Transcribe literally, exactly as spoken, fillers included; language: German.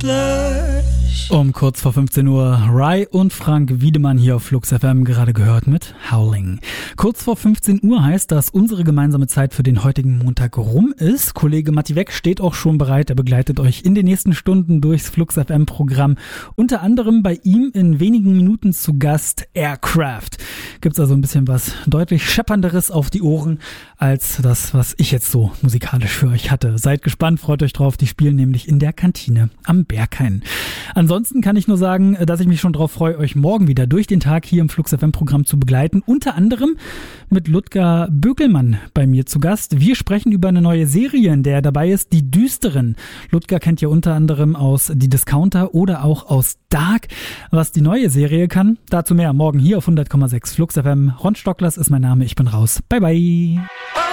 Splash. Um kurz vor fünfzehn Uhr Rai und Frank Wiedemann hier auf Flux F M, gerade gehört mit Howling. Kurz vor fünfzehn Uhr heißt, dass unsere gemeinsame Zeit für den heutigen Montag rum ist. Kollege Matti Weck steht auch schon bereit. Er begleitet euch in den nächsten Stunden durchs Flux F M Programm. Unter anderem bei ihm in wenigen Minuten zu Gast Aircraft. Gibt's also ein bisschen was deutlich Scheppernderes auf die Ohren als das, was ich jetzt so musikalisch für euch hatte. Seid gespannt, freut euch drauf. Die spielen nämlich in der Kantine am Berghain. Ansonsten kann ich nur sagen, dass ich mich schon drauf freue, euch morgen wieder durch den Tag hier im Flux F M Programm zu begleiten. Unter anderem mit Ludger Bökelmann bei mir zu Gast. Wir sprechen über eine neue Serie, in der dabei ist, Die Düsteren. Ludger kennt ja unter anderem aus Die Discounter oder auch aus Dark. Was die neue Serie kann, dazu mehr morgen hier auf hundert Komma sechs Flux F M. Ron Stocklers ist mein Name, ich bin raus. Bye bye.